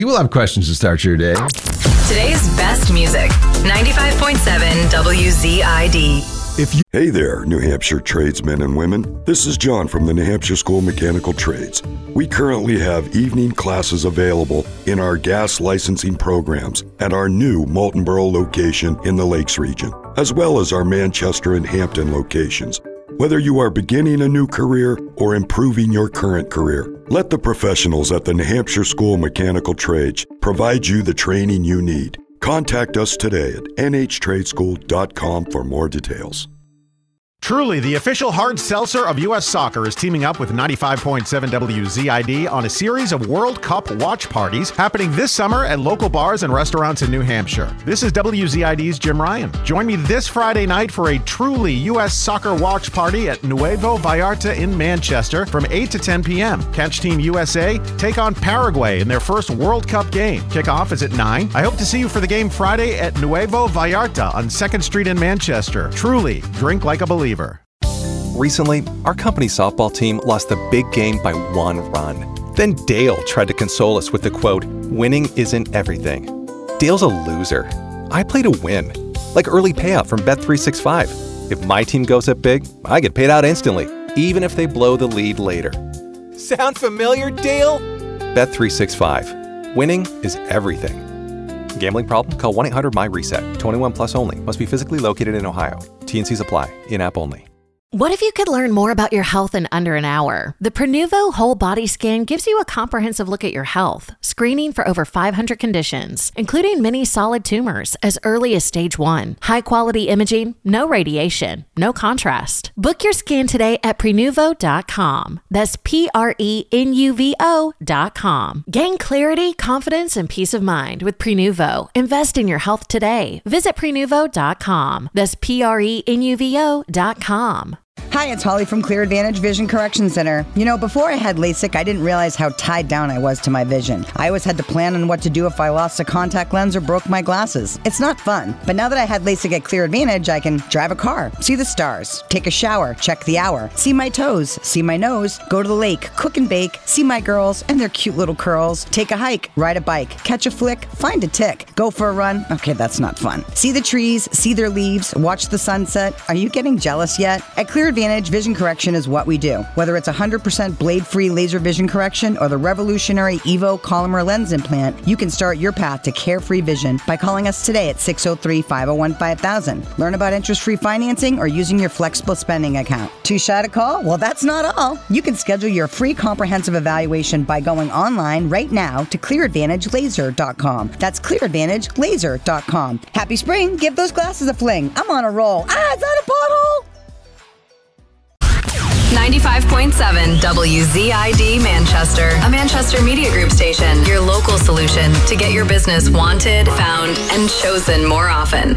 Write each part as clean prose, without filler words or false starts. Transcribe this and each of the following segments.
You will have questions to start your day. Today's best music, 95.7 WZID. Hey there, New Hampshire tradesmen and women. This is John from the New Hampshire School of Mechanical Trades. We currently have evening classes available in our gas licensing programs at our new Moultonborough location in the Lakes region, as well as our Manchester and Hampton locations. Whether you are beginning a new career or improving your current career, let the professionals at the New Hampshire School of Mechanical Trades provide you the training you need. Contact us today at nhtradeschool.com for more details. Truly, the official hard seltzer of U.S. Soccer is teaming up with 95.7 WZID on a series of World Cup watch parties happening this summer at local bars and restaurants in New Hampshire. This is WZID's Jim Ryan. Join me this Friday night for a truly U.S. Soccer watch party at Nuevo Vallarta in Manchester from 8 to 10 p.m. Catch Team USA take on Paraguay in their first World Cup game. Kickoff is at 9. I hope to see you for the game Friday at Nuevo Vallarta on 2nd Street in Manchester. Truly, drink like a believer. Recently, our company's softball team lost the big game by 1 run. Then Dale tried to console us with the quote, "Winning isn't everything." Dale's a loser. I play to win, like early payout from Bet365. If my team goes up big, I get paid out instantly, even if they blow the lead later. Sound familiar, Dale? Bet365. Winning is everything. Gambling problem? Call 1-800-MY-RESET. 21 plus only. Must be physically located in Ohio. T&Cs apply. In-app only. What if you could learn more about your health in under an hour? The Prenuvo Whole Body Scan gives you a comprehensive look at your health, screening for over 500 conditions, including many solid tumors as early as stage 1. High-quality imaging, no radiation, no contrast. Book your scan today at Prenuvo.com. That's Prenuvo.com. Gain clarity, confidence, and peace of mind with Prenuvo. Invest in your health today. Visit Prenuvo.com. That's Prenuvo.com. Hi, it's Holly from Clear Advantage Vision Correction Center. You know, before I had LASIK, I didn't realize how tied down I was to my vision. I always had to plan on what to do if I lost a contact lens or broke my glasses. It's not fun. But now that I had LASIK at Clear Advantage, I can drive a car, see the stars, take a shower, check the hour, see my toes, see my nose, go to the lake, cook and bake, see my girls and their cute little curls, take a hike, ride a bike, catch a flick, find a tick, go for a run. Okay, that's not fun. See the trees, see their leaves, watch the sunset. Are you getting jealous yet? At Clear Advantage, vision correction is what we do. Whether it's 100% blade-free laser vision correction or the revolutionary Evo Collamer lens implant, you can start your path to carefree vision by calling us today at 603-501-5000. Learn about interest-free financing or using your flexible spending account. Too shy to call? Well, that's not all. You can schedule your free comprehensive evaluation by going online right now to clearadvantagelaser.com. That's clearadvantagelaser.com. Happy spring. Give those glasses a fling. I'm on a roll. Is that a pothole? 95.7 WZID Manchester, a Manchester Media Group station, your local solution to get your business wanted, found, and chosen more often.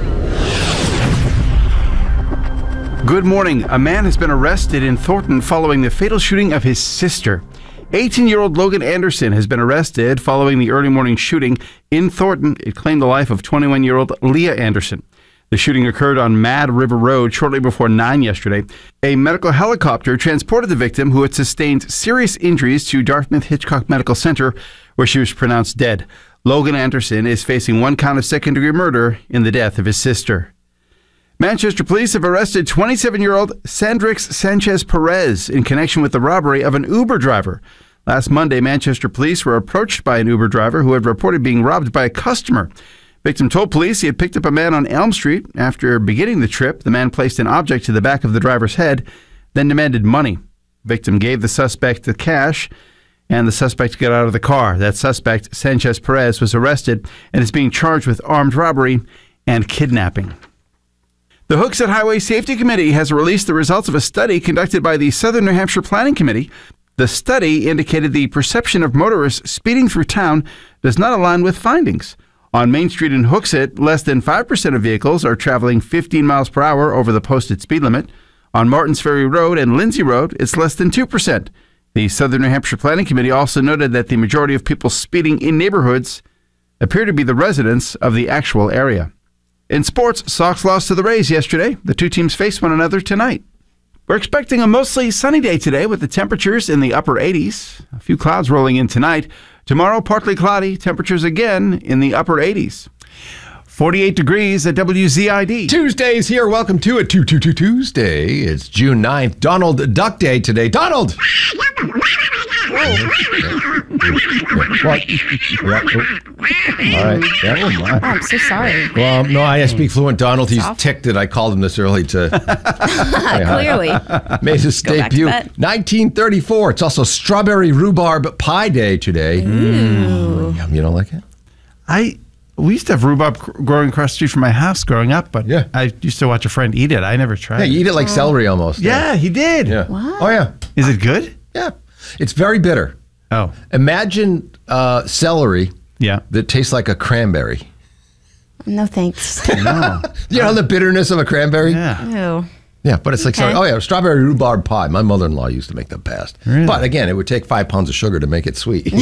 Good morning. A man has been arrested in Thornton following the fatal shooting of his sister. 18-year-old Logan Anderson has been arrested following the early morning shooting in Thornton. It claimed the life of 21-year-old Leah Anderson. The shooting occurred on Mad River Road shortly before 9 yesterday. A medical helicopter transported the victim, who had sustained serious injuries, to Dartmouth Hitchcock Medical Center, where she was pronounced dead. Logan Anderson is facing 1 count of second-degree murder in the death of his sister. Manchester police have arrested 27-year-old Sandrix Sanchez Perez in connection with the robbery of an Uber driver. Last Monday, Manchester police were approached by an Uber driver who had reported being robbed by a customer. Victim told police he had picked up a man on Elm Street. After beginning the trip, the man placed an object to the back of the driver's head, then demanded money. Victim gave the suspect the cash, and the suspect got out of the car. That suspect, Sanchez Perez, was arrested and is being charged with armed robbery and kidnapping. The Hooksett Highway Safety Committee has released the results of a study conducted by the Southern New Hampshire Planning Committee. The study indicated the perception of motorists speeding through town does not align with findings. On Main Street in Hooksett, less than 5% of vehicles are traveling 15 miles per hour over the posted speed limit. On Martins Ferry Road and Lindsay Road, it's less than 2%. The Southern New Hampshire Planning Committee also noted that the majority of people speeding in neighborhoods appear to be the residents of the actual area. In sports, Sox lost to the Rays yesterday. The two teams face one another tonight. We're expecting a mostly sunny day today with the temperatures in the upper 80s. A few clouds rolling in tonight. Tomorrow, partly cloudy. Temperatures again in the upper 80s. 48 degrees at WZID. Tuesday's here. Welcome to it. Tuesday. It's June 9th. Donald Duck Day today. Donald! What? Yeah. All right. Oh, I'm so sorry. Well, no, I speak fluent Donald. He's ticked that I called him this early to... Clearly. Made his Go back to debut. bed. 1934. It's also Strawberry Rhubarb Pie Day today. Yum. You don't like it? We used to have rhubarb growing across the street from my house growing up, but Yeah. I used to watch a friend eat it. I never tried Yeah, it. you eat it like celery almost. Yeah, he did. Yeah. What? Oh, yeah. Is it good? Yeah. It's very bitter. Oh. Imagine celery Yeah. that tastes like a cranberry. No thanks. No. You know the bitterness of a cranberry? Yeah. Ew. Yeah, but it's like, Okay. oh yeah, strawberry rhubarb pie. My mother-in-law used to make the best. Really? But again, it would take 5 pounds of sugar to make it sweet.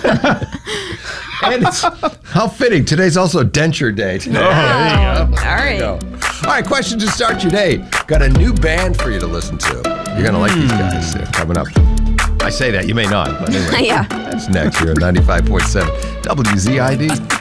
And it's, how fitting. Today's also denture day. Today. All right. All right, question to start your day. Got a new band for you to listen to. You're going to like these guys. They're coming up. I say that, you may not. But anyway, Yeah. that's next here at 95.7 WZID.